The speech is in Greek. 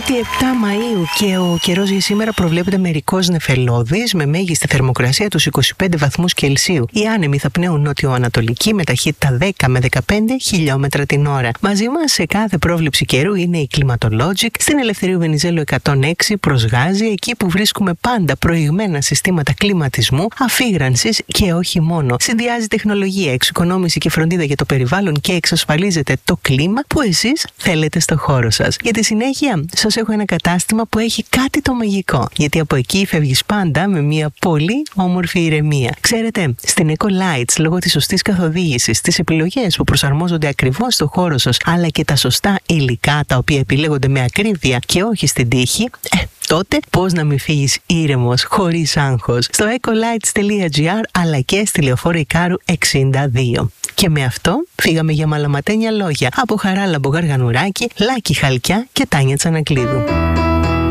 Μαΐου και ο καιρός για σήμερα προβλέπεται μερικώς νεφελώδης με μέγιστη θερμοκρασία τους 25 βαθμούς Κελσίου. Οι άνεμοι θα πνέουν νότιο-ανατολική με ταχύτητα 10 με 15 χιλιόμετρα την ώρα. Μαζί μας σε κάθε πρόβλεψη καιρού είναι η Climatologic στην Ελευθερίου Βενιζέλου 106 προσγάζει, εκεί που βρίσκουμε πάντα προηγμένα συστήματα κλιματισμού, αφήγρανσης και όχι μόνο. Συνδυάζει τεχνολογία, εξοικονόμηση και φροντίδα για το περιβάλλον και εξασφαλίζετε το κλίμα που εσείς θέλετε στο χώρο σας. Για τη συνέχεια σας έχω ένα κατάστημα που έχει κάτι το μαγικό, γιατί από εκεί φεύγεις πάντα με μια πολύ όμορφη ηρεμία. Ξέρετε, στην Eco Lights, λόγω της σωστής καθοδήγησης, τις επιλογές που προσαρμόζονται ακριβώς στο χώρο σας, αλλά και τα σωστά υλικά τα οποία επιλέγονται με ακρίβεια και όχι στην τύχη, τότε πώς να μην φύγεις ήρεμος, χωρίς άγχος, στο ecolights.gr αλλά και στη Λεωφόρο Ικάρου 62. Και με αυτό φύγαμε για μαλαματένια λόγια από Χαράλαμπο Γαργανουράκη, Λάκη Χαλκιά και Τάνια Τσανακλείδου.